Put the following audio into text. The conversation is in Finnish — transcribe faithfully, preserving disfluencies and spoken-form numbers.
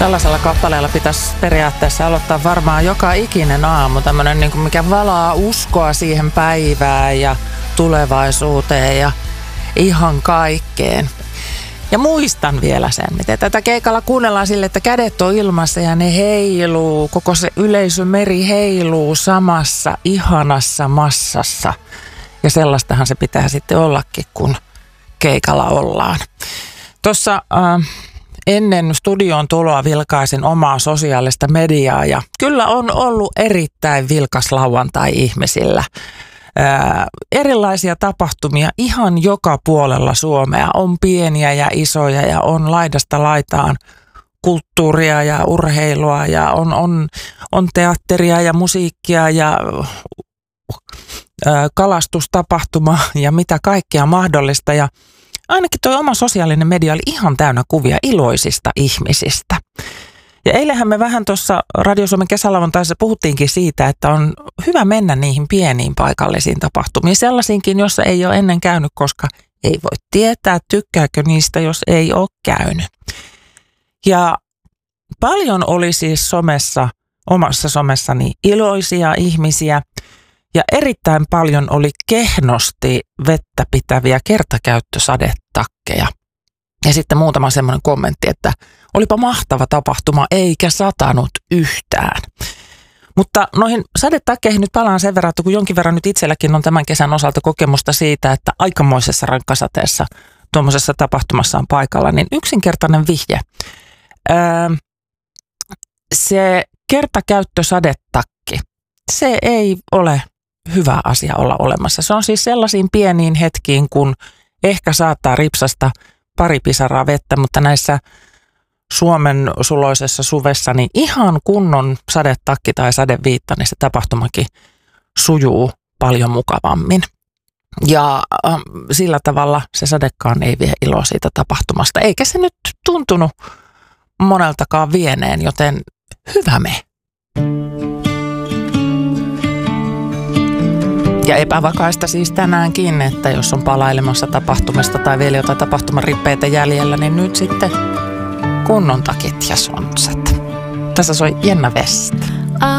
Tällaisella kappaleella pitäisi periaatteessa aloittaa varmaan joka ikinen aamu. Tämmöinen, niin kuin mikä valaa uskoa siihen päivään ja tulevaisuuteen ja ihan kaikkeen. Ja muistan vielä sen, miten tätä keikalla kuunnellaan sille, että kädet on ilmassa ja ne heiluu. Koko se yleisömeri heiluu samassa ihanassa massassa. Ja sellaistahan se pitää sitten ollakin, kun keikalla ollaan. Tuossa äh, ennen studioon tuloa vilkaisin omaa sosiaalista mediaa ja kyllä on ollut erittäin vilkas lauantai ihmisillä. Ää, erilaisia tapahtumia ihan joka puolella Suomea. On pieniä ja isoja ja on laidasta laitaan kulttuuria ja urheilua ja on, on, on teatteria ja musiikkia ja ää, kalastustapahtumaa ja mitä kaikkea mahdollista. Ja ainakin tuo oma sosiaalinen media oli ihan täynnä kuvia iloisista ihmisistä. Ja eilenhän me vähän tuossa Radio Suomen kesälavontaisessa puhuttiinkin siitä, että on hyvä mennä niihin pieniin paikallisiin tapahtumiin. Sellaisiinkin, jossa ei ole ennen käynyt, koska ei voi tietää, tykkääkö niistä, jos ei ole käynyt. Ja paljon oli siis somessa, omassa somessani iloisia ihmisiä ja erittäin paljon oli kehnosti vettä pitäviä kertakäyttösadetakkeja. Ja sitten muutama semmoinen kommentti, että olipa mahtava tapahtuma, eikä satanut yhtään. Mutta noihin sadetakkeihin nyt palaan sen verran, että kun jonkin verran nyt itselläkin on tämän kesän osalta kokemusta siitä, että aikamoisessa rankkasateessa tuommoisessa tapahtumassa on paikalla, niin yksinkertainen vihje. Öö, se kertakäyttösadetakki, se ei ole hyvä asia olla olemassa. Se on siis sellaisiin pieniin hetkiin, kun ehkä saattaa ripsasta pari pisaraa vettä, mutta näissä Suomen suloisessa suvessa niin ihan kunnon sadetakki tai sadeviitta, niin se tapahtumakin sujuu paljon mukavammin. Ja äh, sillä tavalla se sadekaan ei vie iloa siitä tapahtumasta, eikä se nyt tuntunut moneltakaan vieneen, joten hyvä me. Ja epävakaista siis tänäänkin, että jos on palailemassa tapahtumista tai vielä jotain tapahtumarippeitä jäljellä, niin nyt sitten kunnon takit ja sonset. Tässä soi Jenna West.